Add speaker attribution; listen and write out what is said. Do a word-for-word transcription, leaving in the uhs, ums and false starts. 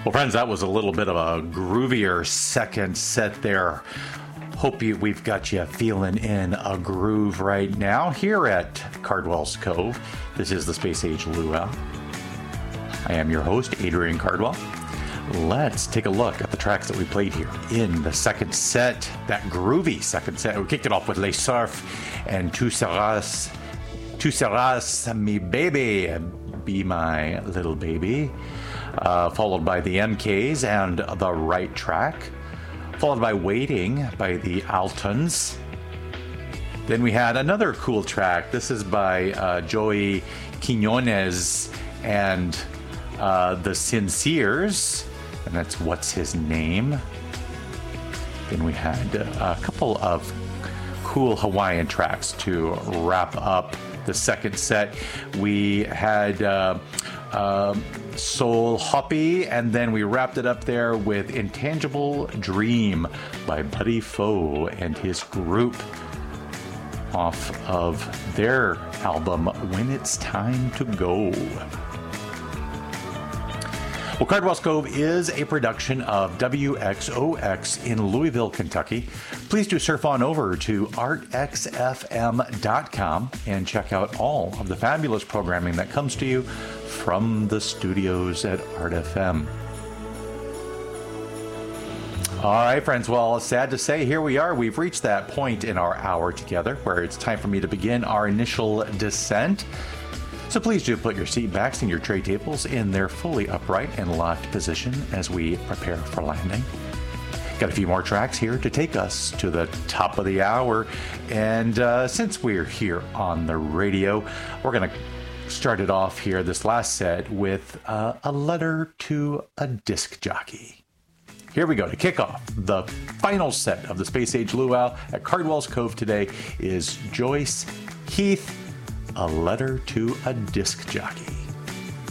Speaker 1: Well, friends, that was a little bit of a groovier second set there. Hope you, we've got you feeling in a groove right now here at Cardwell's Cove. This is the Space Age Luau. I am your host, Adrian Cardwell. Let's take a look at the tracks that we played here in the second set, that groovy second set. We kicked it off with Les Surf and Tu Seras, Tu Seras Mi Baby, Be My Little Baby, uh, followed by the M Ks and The Right Track, followed by Waiting by the Altons. Then we had another cool track. This is by uh, Joey Quinones and uh, The Sinceres. And that's What's His Name. Then we had a couple of cool Hawaiian tracks to wrap up the second set. We had uh, uh, Soul Hoppy, and then we wrapped it up there with Intangible Dream by Buddy Foe and his group off of their album When It's Time to Go. Well, Cardwell's Cove is a production of W X O X in Louisville, Kentucky. Please do surf on over to art x f m dot com and check out all of the fabulous programming that comes to you from the studios at Art F M. All right, friends. Well, sad to say, here we are. We've reached that point in our hour together where it's time for me to begin our initial descent. So please do put your seat backs and your tray tables in their fully upright and locked position as we prepare for landing. Got a few more tracks here to take us to the top of the hour. And uh, since we're here on the radio, we're going to start it off here, this last set, with uh, a letter to a disc jockey. Here we go. To kick off the final set of the Space Age Luau at Cardwell's Cove today is Joyce Heath, A Letter to a Disc Jockey.